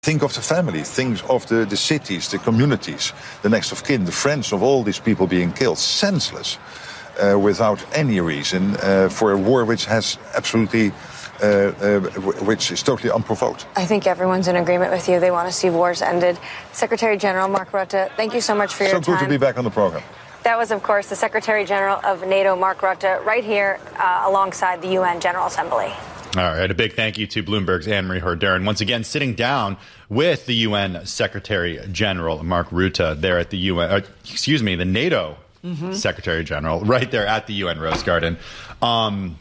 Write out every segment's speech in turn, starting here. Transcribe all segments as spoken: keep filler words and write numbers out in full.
Think of the family, think of the, the cities, the communities, the next of kin, the friends of all these people being killed, senseless, uh, without any reason, uh, for a war which has absolutely, uh, uh, which is totally unprovoked. I think everyone's in agreement with you. They want to see wars ended. Secretary General Mark Rutte, thank you so much for your time. So good to be back on the program. That was, of course, the Secretary General of NATO, Mark Rutte, right here uh, alongside the U N General Assembly. All right. A big thank you to Bloomberg's Anne-Marie Hordern, once again sitting down with the U N Secretary General Mark Rutte there at the U N, uh, excuse me, the NATO mm-hmm. Secretary General right there at the U N Rose Garden. Um,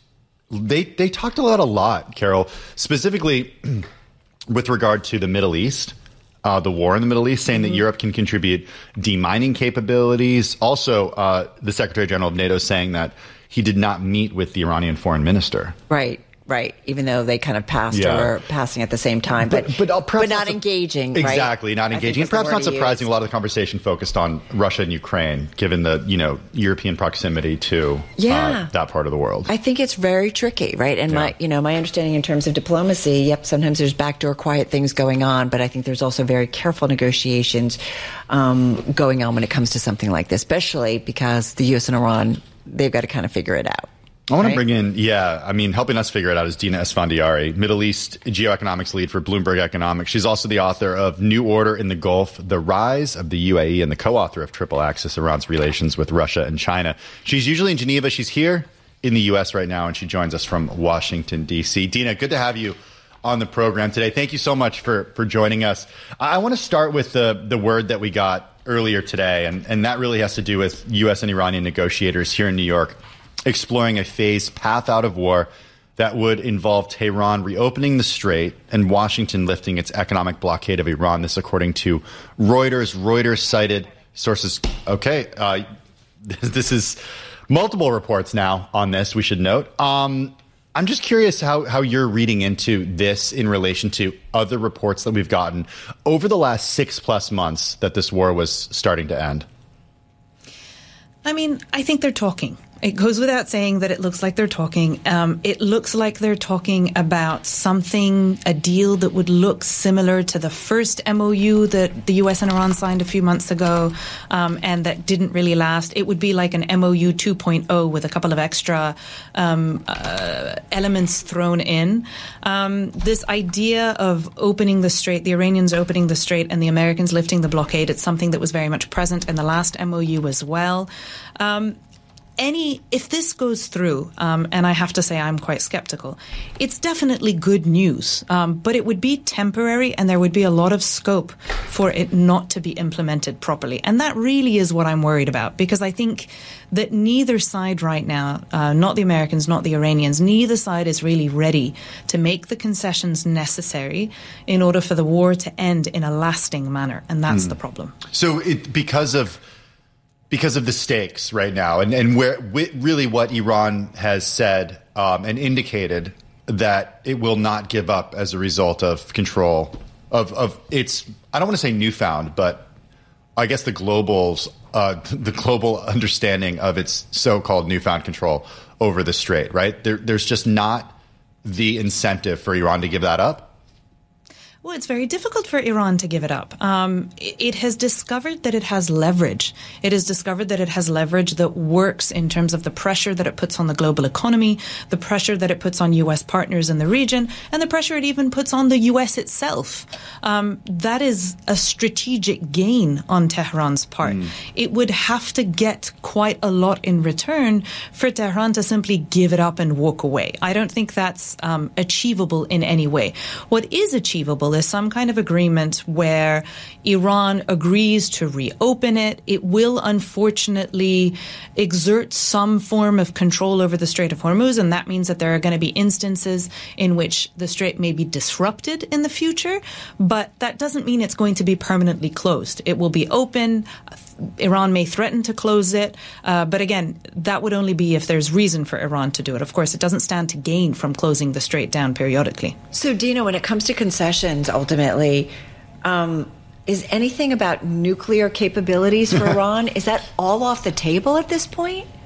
they they talked about a lot, Carol, specifically with regard to the Middle East. Uh, the war in the Middle East, saying mm-hmm. that Europe can contribute demining capabilities. Also, uh, the Secretary General of NATO saying that he did not meet with the Iranian foreign minister. Right, right. Even though they kind of passed Yeah. or were passing at the same time, but But- but, uh, perhaps but not not su- engaging. Exactly, right? not I think engaging. was And perhaps the not word he surprising, used. a lot of the conversation focused on Russia and Ukraine, given the, you know, European proximity to Yeah. uh, that part of the world. I think it's very tricky, right? And Yeah. my, you know, my understanding in terms of diplomacy, yep, sometimes there's backdoor quiet things going on, but I think there's also very careful negotiations um, going on when it comes to something like this, especially because the U S and Iran, they've got to kind of figure it out. I want right? to bring in, yeah, I mean, helping us figure it out is Dina Esfandiari, Middle East geoeconomics lead for Bloomberg Economics. She's also the author of New Order in the Gulf, The Rise of the U A E, and the co-author of Triple Axis, Iran's relations with Russia and China. She's usually in Geneva. She's here in the U S right now, and she joins us from Washington, D C. Dina, good to have you on the program today. Thank you so much for, for joining us. I, I want to start with the, the word that we got earlier today, and, and that really has to do with U S and Iranian negotiators here in New York exploring a phased path out of war that would involve Tehran reopening the strait and Washington lifting its economic blockade of Iran. This, according to Reuters. Reuters cited sources. Okay, uh, this, this is multiple reports now on this, we should note. Um, I'm just curious how, how you're reading into this in relation to other reports that we've gotten over the last six plus months that this war was starting to end. I mean, I think they're talking. It goes without saying that it looks like they're talking. Um, it looks like they're talking about something, a deal that would look similar to the first M O U that the U S and Iran signed a few months ago, um, and that didn't really last. It would be like an M O U two point oh with a couple of extra um, uh, elements thrown in. Um, this idea of opening the strait, the Iranians opening the strait and the Americans lifting the blockade, it's something that was very much present in the last M O U as well. Um, Any, if this goes through, um, and I have to say I'm quite skeptical, it's definitely good news, um, but it would be temporary and there would be a lot of scope for it not to be implemented properly. And that really is what I'm worried about, because I think that neither side right now, uh, not the Americans, not the Iranians, neither side is really ready to make the concessions necessary in order for the war to end in a lasting manner. And that's mm. the problem. So it, because of... Because of the stakes right now, and, and where really what Iran has said um, and indicated that it will not give up as a result of control of, of its, I don't want to say newfound, but I guess the global's, uh, the global understanding of its so-called newfound control over the strait, right? There, there's just not the incentive for Iran to give that up. Well, it's very difficult for Iran to give it up. Um, it, it has discovered that it has leverage. It has discovered that it has leverage that works in terms of the pressure that it puts on the global economy, the pressure that it puts on U S partners in the region, and the pressure it even puts on the U S itself. Um, that is a strategic gain on Tehran's part. Mm. It would have to get quite a lot in return for Tehran to simply give it up and walk away. I don't think that's um, achievable in any way. What is achievable is some kind of agreement where Iran agrees to reopen it. It will unfortunately exert some form of control over the Strait of Hormuz, and that means that there are going to be instances in which the strait may be disrupted in the future, but that doesn't mean it's going to be permanently closed. It will be open. Iran may threaten to close it, uh, but again, that would only be if there's reason for Iran to do it. Of course, it doesn't stand to gain from closing the strait down periodically. So, Dina, when it comes to concessions, ultimately, um, is anything about nuclear capabilities for Iran, is that all off the table at this point?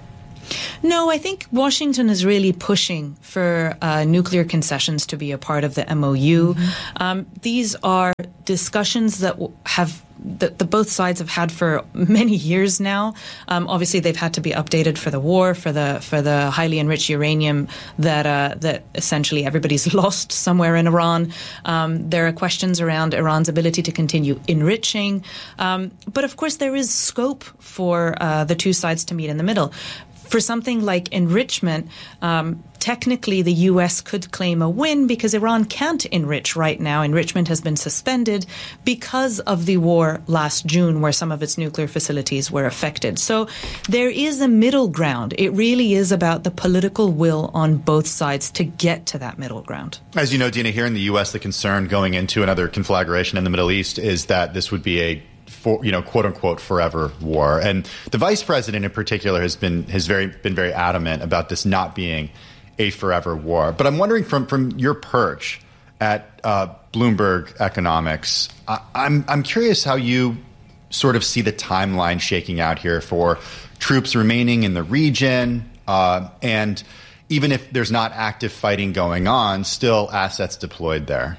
No, I think Washington is really pushing for uh, nuclear concessions to be a part of the M O U. Mm-hmm. Um, these are discussions that have that the both sides have had for many years now. Um, obviously, they've had to be updated for the war, for the for the highly enriched uranium that uh, that essentially everybody's lost somewhere in Iran. Um, there are questions around Iran's ability to continue enriching, um, but of course, there is scope for uh, the two sides to meet in the middle. For something like enrichment, um, technically the U S could claim a win because Iran can't enrich right now. Enrichment has been suspended because of the war last June where some of its nuclear facilities were affected. So there is a middle ground. It really is about the political will on both sides to get to that middle ground. As you know, Dina, here in the U S, the concern going into another conflagration in the Middle East is that this would be a For, you know, quote unquote, forever war. And the vice president in particular has been has very been very adamant about this not being a forever war. But I'm wondering from from your perch at uh, Bloomberg Economics, I, I'm I'm curious how you sort of see the timeline shaking out here for troops remaining in the region, uh, and even if there's not active fighting going on, still assets deployed there.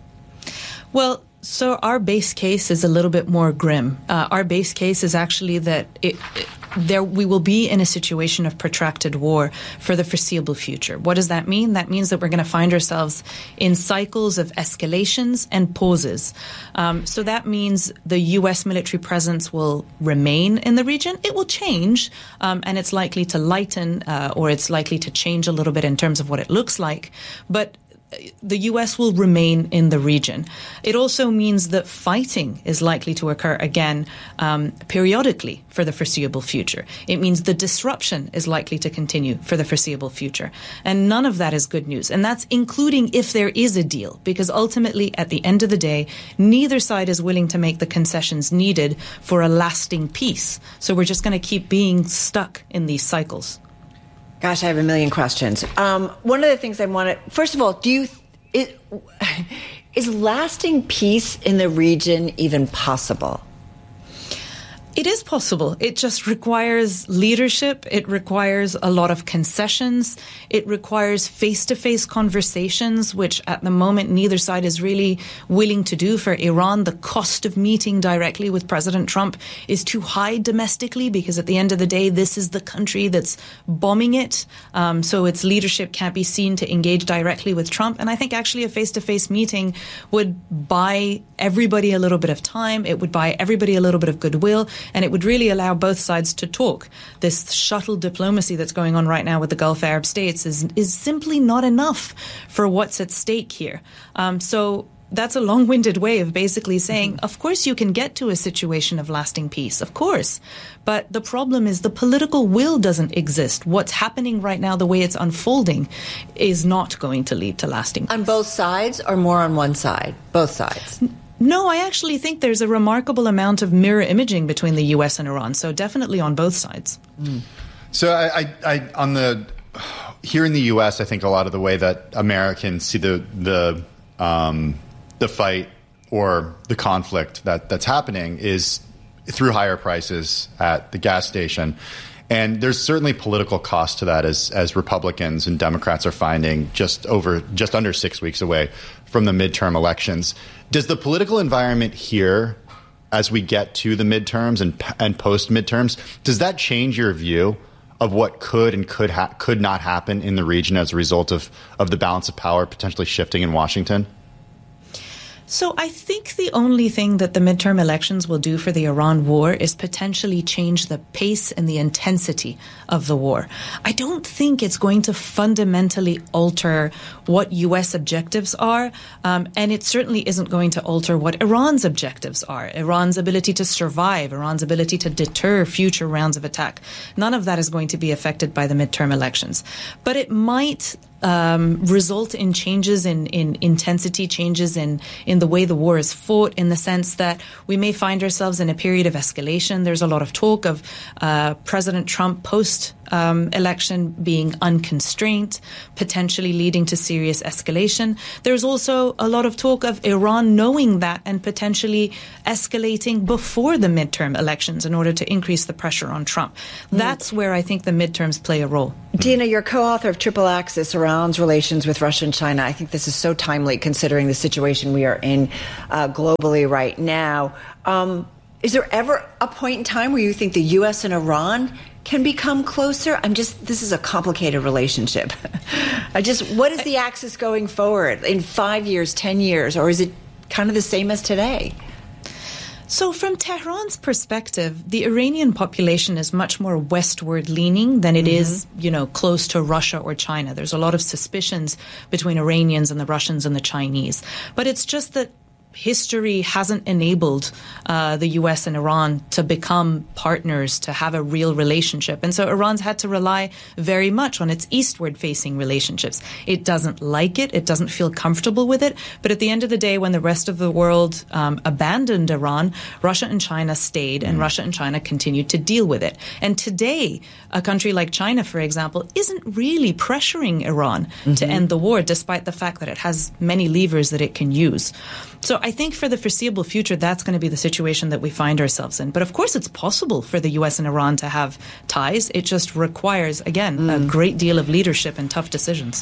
Well, so our base case is a little bit more grim. Uh, our base case is actually that it, it, there we will be in a situation of protracted war for the foreseeable future. What does that mean? That means that we're going to find ourselves in cycles of escalations and pauses. Um, so that means the U S military presence will remain in the region. It will change, um, and it's likely to lighten, uh, or it's likely to change a little bit in terms of what it looks like. But the U S will remain in the region. It also means that fighting is likely to occur again um, periodically for the foreseeable future. It means the disruption is likely to continue for the foreseeable future. And none of that is good news. And that's including if there is a deal, because ultimately, at the end of the day, neither side is willing to make the concessions needed for a lasting peace. So we're just going to keep being stuck in these cycles. Gosh, I have a million questions. Um, one of the things I want to, first of all, do you, it, is lasting peace in the region even possible? It is possible. It just requires leadership. It requires a lot of concessions. It requires face-to-face conversations, which at the moment neither side is really willing to do. For Iran, the cost of meeting directly with President Trump is too high domestically because at the end of the day, this is the country that's bombing it. Um, so its leadership can't be seen to engage directly with Trump. And I think actually a face-to-face meeting would buy everybody a little bit of time. It would buy everybody a little bit of goodwill. And it would really allow both sides to talk. This shuttle diplomacy that's going on right now with the Gulf Arab states is is simply not enough for what's at stake here. Um, so that's a long-winded way of basically saying, mm-hmm. of course you can get to a situation of lasting peace, of course. But the problem is the political will doesn't exist. What's happening right now, the way it's unfolding, is not going to lead to lasting peace. On both sides or more on one side? Both sides. No, I actually think there's a remarkable amount of mirror imaging between the U S and Iran, so definitely on both sides. Mm. So I, I, I, on the here in the U S, I think a lot of the way that Americans see the the um, the fight or the conflict that, that's happening is through higher prices at the gas station. And there's certainly political cost to that, as as Republicans and Democrats are finding just over just under six weeks away from the midterm elections. Does the political environment here, as we get to the midterms and and post midterms, does that change your view of what could and could ha- could not happen in the region as a result of of the balance of power potentially shifting in Washington? So I think the only thing that the midterm elections will do for the Iran war is potentially change the pace and the intensity of the war. I don't think it's going to fundamentally alter what U S objectives are, um, and it certainly isn't going to alter what Iran's objectives are. Iran's ability to survive, Iran's ability to deter future rounds of attack. None of that is going to be affected by the midterm elections. But it might um, result in changes in, in intensity, changes in, in the way the war is fought, in the sense that we may find ourselves in a period of escalation. There's a lot of talk of uh, President Trump post Um, election being unconstrained, potentially leading to serious escalation. There's also a lot of talk of Iran knowing that and potentially escalating before the midterm elections in order to increase the pressure on Trump. That's mm. where I think the midterms play a role. Dina, you're co-author of Triple Axis, Iran's relations with Russia and China. I think this is so timely considering the situation we are in uh, globally right now. Um, is there ever a point in time where you think the U S and Iran can become closer? I'm just, this is a complicated relationship. I just, what is the axis going forward in five years, ten years, or is it kind of the same as today? So from Tehran's perspective, the Iranian population is much more westward leaning than it mm-hmm. is, you know, close to Russia or China. There's a lot of suspicions between Iranians and the Russians and the Chinese. But it's just that history hasn't enabled uh, the U S and Iran to become partners, to have a real relationship. And so Iran's had to rely very much on its eastward-facing relationships. It doesn't like it. It doesn't feel comfortable with it. But at the end of the day, when the rest of the world um, abandoned Iran, Russia and China stayed, and mm. Russia and China continued to deal with it. And today, a country like China, for example, isn't really pressuring Iran mm-hmm. to end the war, despite the fact that it has many levers that it can use. So I think for the foreseeable future, that's going to be the situation that we find ourselves in. But of course, it's possible for the U S and Iran to have ties. It just requires, again, mm. a great deal of leadership and tough decisions.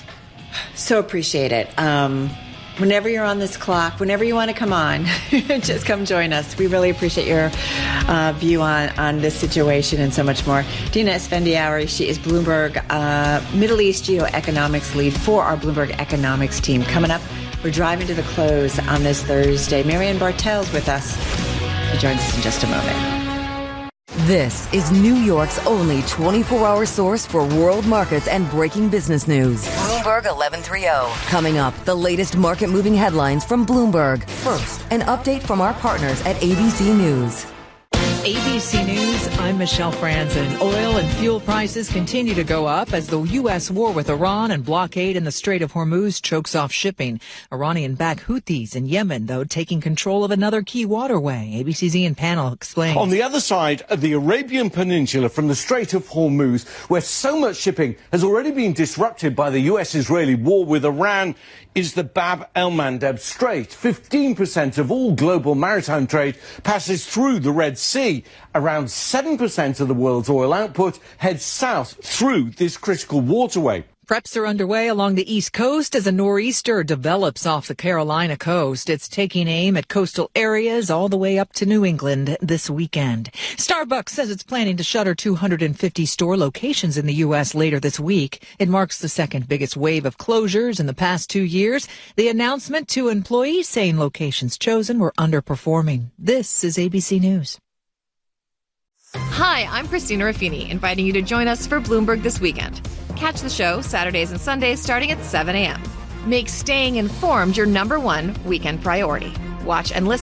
So appreciate it. Um, whenever you're on this clock, whenever you want to come on, just come join us. We really appreciate your uh, view on, on this situation and so much more. Dina Esfandiari, she is Bloomberg uh, Middle East Geoeconomics lead for our Bloomberg Economics team. Coming up, we're driving to the close on this Thursday. Marianne Bartel's with us. She joins us in just a moment. This is New York's only twenty-four hour source for world markets and breaking business news. Bloomberg eleven thirty. Coming up, the latest market-moving headlines from Bloomberg. First, an update from our partners at A B C News. A B C News, I'm Michelle Franzen. Oil and fuel prices continue to go up as the U S war with Iran and blockade in the Strait of Hormuz chokes off shipping. Iranian-backed Houthis in Yemen, though, taking control of another key waterway. A B C's Ian Pannell explains. On the other side of the Arabian Peninsula from the Strait of Hormuz, where so much shipping has already been disrupted by the U S-Israeli war with Iran, is the Bab el-Mandeb Strait. fifteen percent of all global maritime trade passes through the Red Sea. Around seven percent of the world's oil output heads south through this critical waterway. Preps are underway along the East Coast as a nor'easter develops off the Carolina coast. It's taking aim at coastal areas all the way up to New England this weekend. Starbucks says it's planning to shutter two hundred fifty store locations in the U S later this week. It marks the second biggest wave of closures in the past two years. The announcement to employees saying locations chosen were underperforming. This is A B C News. Hi, I'm Christina Ruffini, inviting you to join us for Bloomberg This Weekend. Catch the show Saturdays and Sundays starting at seven a.m. Make staying informed your number one weekend priority. Watch and listen